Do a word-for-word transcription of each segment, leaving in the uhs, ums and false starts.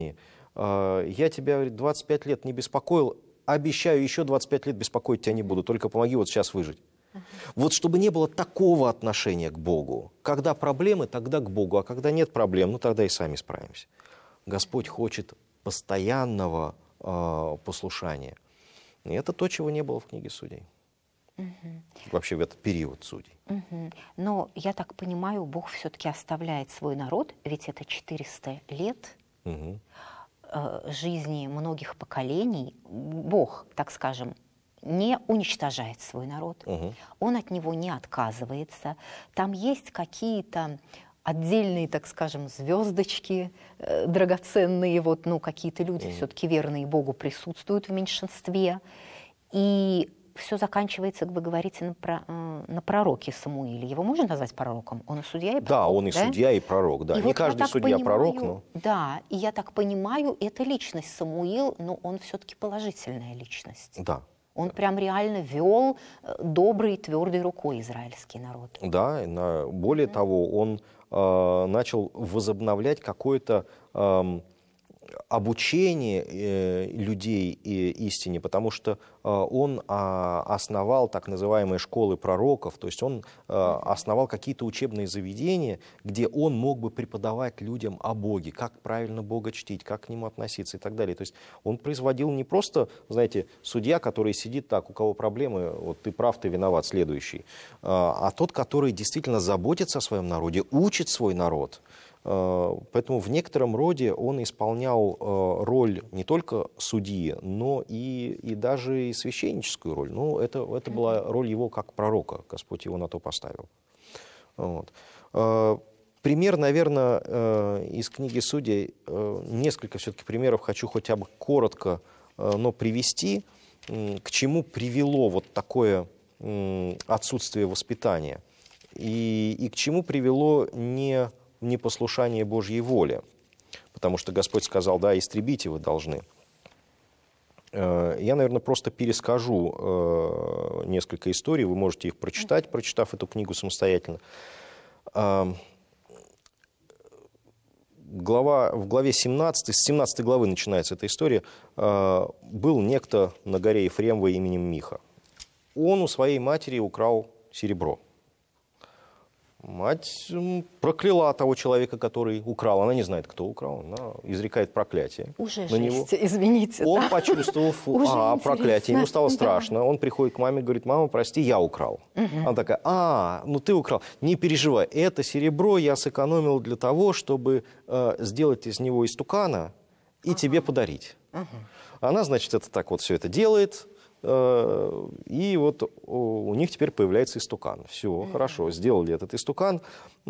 Я тебя, говорит, двадцать пять лет не беспокоил, обещаю, еще двадцать пять лет беспокоить тебя не буду, только помоги вот сейчас выжить. Uh-huh. Вот чтобы не было такого отношения к Богу. Когда проблемы, тогда к Богу, а когда нет проблем, ну тогда и сами справимся. Господь хочет постоянного э, послушания. И это то, чего не было в книге Судей. Uh-huh. Вообще в этот период Судей. Uh-huh. Но, я так понимаю, Бог все-таки оставляет свой народ, ведь это четыреста лет uh-huh. э, жизни многих поколений. Бог, так скажем, не уничтожает свой народ. Uh-huh. Он от него не отказывается. Там есть какие-то отдельные, так скажем, звездочки э, драгоценные, вот, ну, какие-то люди mm. все-таки верные Богу присутствуют в меньшинстве. И все заканчивается, как вы говорите, на, про, э, на пророке Самуиле. Его можно назвать пророком? Он и судья, и пророк. Да, он и да? судья, и пророк. Да. И Не вот каждый судья понимаю, пророк, но... Да, и я так понимаю, это личность Самуил, но он все-таки положительная личность. Да. Он прям реально вел доброй, твердой рукой израильский народ. Да, более mm-hmm. того, он э, начал возобновлять какое-то э, обучение э, людей э, истине, потому что э, он э, основал так называемые школы пророков, то есть он э, основал какие-то учебные заведения, где он мог бы преподавать людям о Боге, как правильно Бога чтить, как к Нему относиться и так далее. То есть он производил не просто, знаете, судья, который сидит так, у кого проблемы, вот ты прав, ты виноват, следующий, а тот, который действительно заботится о своем народе, учит свой народ. Поэтому в некотором роде он исполнял роль не только судьи, но и, и даже и священническую роль. Ну, это, это была роль его как пророка, Господь его на то поставил. Вот. Пример, наверное, из книги Судей, несколько все-таки примеров хочу хотя бы коротко, но привести, к чему привело вот такое отсутствие воспитания и, и к чему привело не... непослушание Божьей воле, потому что Господь сказал, да, истребите вы должны. Я, наверное, просто перескажу несколько историй, вы можете их прочитать, прочитав эту книгу самостоятельно. Глава, в главе семнадцатой, с семнадцатой главы начинается эта история, был некто на горе Ефремова именем Миха. Он у своей матери украл серебро. Мать прокляла того человека, который украл. Она не знает, кто украл. Она изрекает проклятие Уже на него. Жесть, извините. Он да. почувствовал, фу, а, проклятие. Ему стало страшно. Да. Он приходит к маме и говорит, мама, прости, я украл. Угу. Она такая, а, ну ты украл. Не переживай, это серебро я сэкономил для того, чтобы э, сделать из него истукана и ага. тебе подарить. Угу. Она, значит, это так вот все это делает. И вот у них теперь появляется истукан. Все, mm-hmm. хорошо, сделали этот истукан.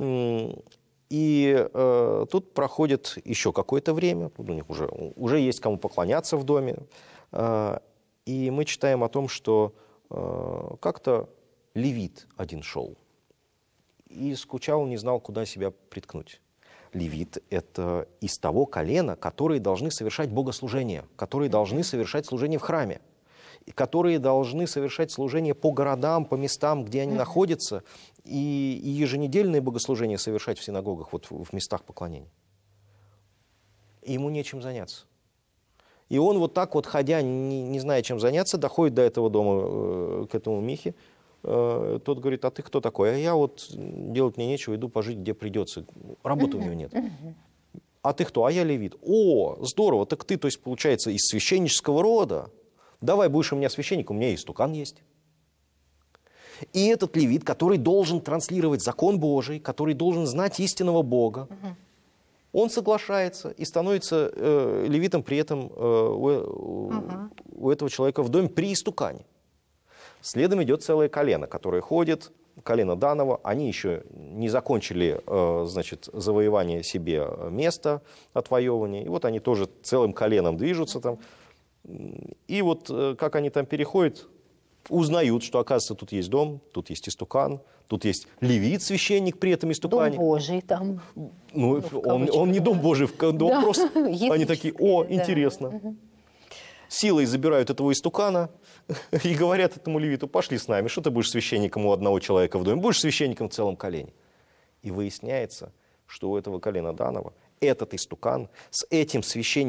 И э, тут проходит еще какое-то время. Тут у них уже, уже есть кому поклоняться в доме. Э, и мы читаем о том, что э, как-то левит один шел. И скучал, не знал, куда себя приткнуть. Левит – это из того колена, которые должны совершать богослужение, которые mm-hmm. должны совершать служение в храме, которые должны совершать служение по городам, по местам, где они mm-hmm. находятся, и, и еженедельные богослужения совершать в синагогах, вот в, в местах поклонения. И ему нечем заняться. И он вот так вот, ходя, не, не зная, чем заняться, доходит до этого дома, э, к этому Михе. Э, тот говорит, а ты кто такой? А я вот делать мне нечего, иду пожить, где придется. Работы mm-hmm. у него нет. Mm-hmm. А ты кто? А я левит. О, здорово, так ты, то есть, получается, из священнического рода. Давай будешь у меня священником, у меня и истукан есть. И этот левит, который должен транслировать закон Божий, который должен знать истинного Бога, угу. он соглашается и становится э, левитом при этом э, у, угу. у этого человека в доме при истукане. Следом идет целое колено, которое ходит, колено Данова. Они еще не закончили э, значит, завоевание себе места, отвоевания. И вот они тоже целым коленом движутся там. И вот как они там переходят, узнают, что, оказывается, тут есть дом, тут есть истукан, тут есть левит, священник при этом истукане. Дом Божий там. Ну, ну он, он не дом Божий, дом да. просто. Они такие, о, да. интересно. Угу. Силой забирают этого истукана и говорят этому левиту, пошли с нами, что ты будешь священником у одного человека в доме, будешь священником в целом колене. И выясняется, что у этого колена Данова этот истукан с этим священником